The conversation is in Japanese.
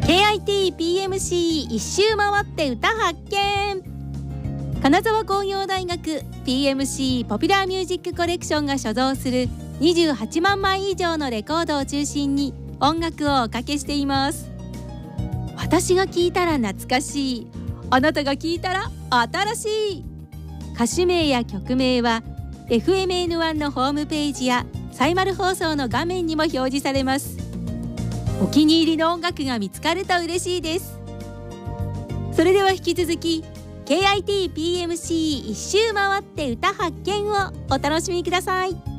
KIT-PMC 一周回って歌発見。金沢工業大学 PMC ポピュラーミュージックコレクションが所蔵する28万枚以上のレコードを中心に音楽をおかけしています。私が聴いたら懐かしい、あなたが聴いたら新しい。歌手名や曲名は FMN1 のホームページやサイマル放送の画面にも表示されます。お気に入りの音楽が見つかると嬉しいです。それでは引き続き KIT-PMC 一周回って歌発見をお楽しみください。